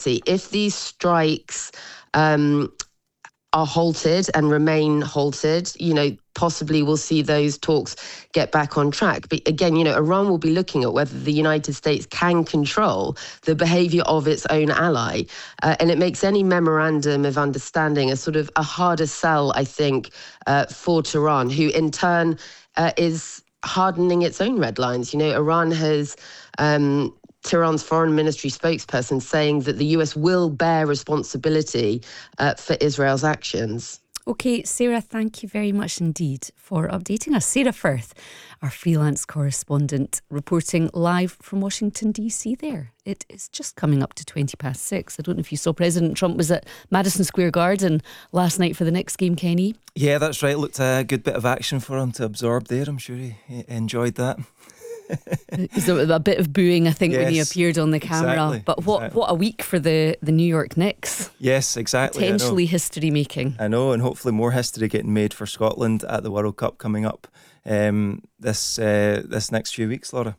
reality. If these strikes are halted and remain halted, possibly we'll see those talks get back on track. But again, Iran will be looking at whether the United States can control the behavior of its own ally. And it makes any memorandum of understanding a sort of a harder sell, I think, for Tehran, who in turn is hardening its own red lines. Iran has Tehran's foreign ministry spokesperson saying that the US will bear responsibility for Israel's actions. OK, Sarah, thank you very much indeed for updating us. Sarah Firth, our freelance correspondent, reporting live from Washington, D.C. there. It is just coming up to 6:20. I don't know if you saw President Trump was at Madison Square Garden last night for the Knicks game, Kenny. Yeah, that's right. Looked a good bit of action for him to absorb there. I'm sure he enjoyed that. There's a bit of booing, I think, when he appeared on the camera. Exactly, but what a week for the New York Knicks. Yes, exactly. Potentially history making. I know, and hopefully more history getting made for Scotland at the World Cup coming up this next few weeks, Laura.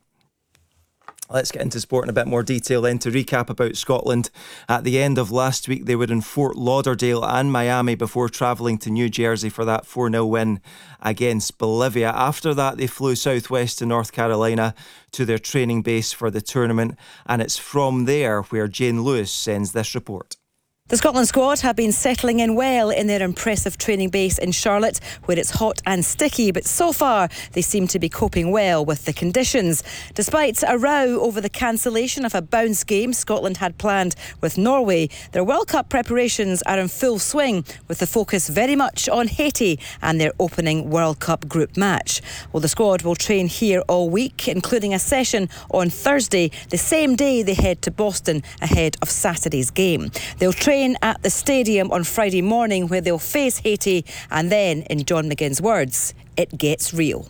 Let's get into sport in a bit more detail then. To recap about Scotland, at the end of last week they were in Fort Lauderdale and Miami before travelling to New Jersey for that 4-0 win against Bolivia. After that they flew southwest to North Carolina to their training base for the tournament, and it's from there where Jane Lewis sends this report. The Scotland squad have been settling in well in their impressive training base in Charlotte, where it's hot and sticky, but so far they seem to be coping well with the conditions. Despite a row over the cancellation of a bounce game Scotland had planned with Norway, their World Cup preparations are in full swing, with the focus very much on Haiti and their opening World Cup group match. Well, the squad will train here all week, including a session on Thursday, the same day they head to Boston ahead of Saturday's game. They'll train at the stadium on Friday morning, where they'll face Haiti, and then, in John McGinn's words, it gets real.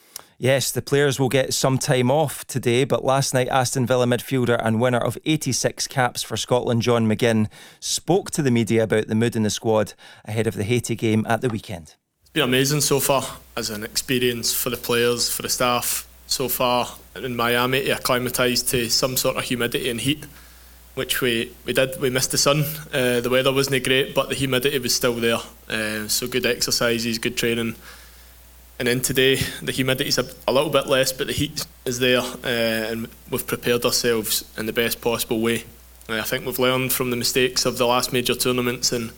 Yes, the players will get some time off today, but last night Aston Villa midfielder and winner of 86 caps for Scotland, John McGinn, spoke to the media about the mood in the squad ahead of the Haiti game at the weekend. It's been amazing so far as an experience for the players, for the staff so far in Miami to acclimatise to some sort of humidity and heat, which we did. We missed the sun. The weather wasn't great, but the humidity was still there. So good exercises, good training. And then today, the humidity's a little bit less, but the heat is there, and we've prepared ourselves in the best possible way. I think we've learned from the mistakes of the last major tournaments, and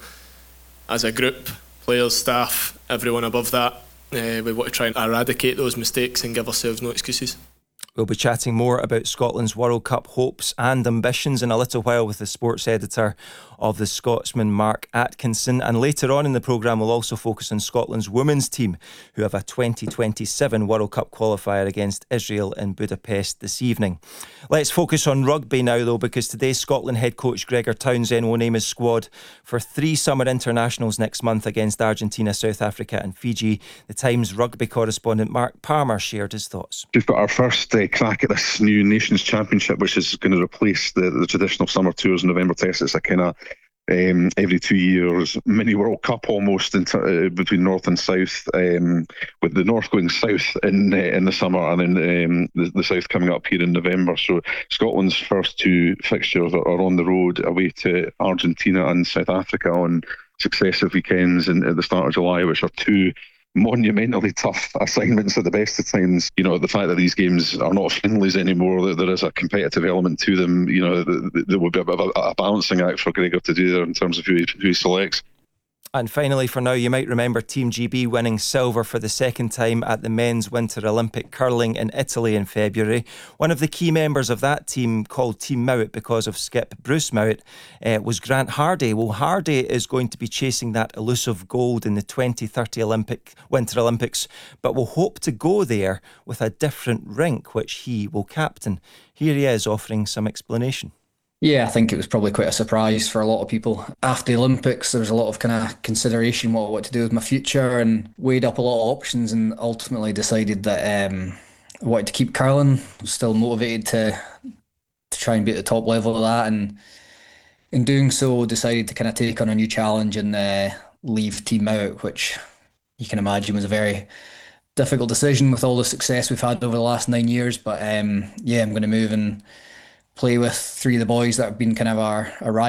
as a group, players, staff, everyone above that, we want to try and eradicate those mistakes and give ourselves no excuses. We'll be chatting more about Scotland's World Cup hopes and ambitions in a little while with the sports editor of The Scotsman, Mark Atkinson. And later on in the programme, we'll also focus on Scotland's women's team, who have a 2027 World Cup qualifier against Israel in Budapest this evening. Let's focus on rugby now, though, because today Scotland head coach Gregor Townsend will name his squad for 3 summer internationals next month against Argentina, South Africa and Fiji. The Times rugby correspondent Mark Palmer shared his thoughts. We've got our first crack at this new Nations Championship, which is going to replace the traditional summer tours and November tests. It's a kind of every 2 years mini World Cup almost between North and South, with the North going south in the summer and then the South coming up here in November. So Scotland's first 2 fixtures are on the road away to Argentina and South Africa on successive weekends at the start of July, which are 2 monumentally tough assignments at the best of times. The fact that these games are not friendlies anymore, that there is a competitive element to them, there will be a balancing act for Gregor to do there in terms of who he selects. And finally, for now, you might remember Team GB winning silver for the second time at the Men's Winter Olympic Curling in Italy in February. One of the key members of that team, called Team Mowat because of skip Bruce Mowat, was Grant Hardy. Well, Hardy is going to be chasing that elusive gold in the 2030 Winter Olympics, but will hope to go there with a different rink, which he will captain. Here he is offering some explanation. Yeah, I think it was probably quite a surprise for a lot of people. After the Olympics, there was a lot of kind of consideration what to do with my future, and weighed up a lot of options and ultimately decided that I wanted to keep curling. Was still motivated to try and be at the top level of that, and in doing so decided to kind of take on a new challenge and leave Team Mowat, which you can imagine was a very difficult decision with all the success we've had over the last 9 years. But I'm going to move and play with 3 of the boys that have been kind of our rivals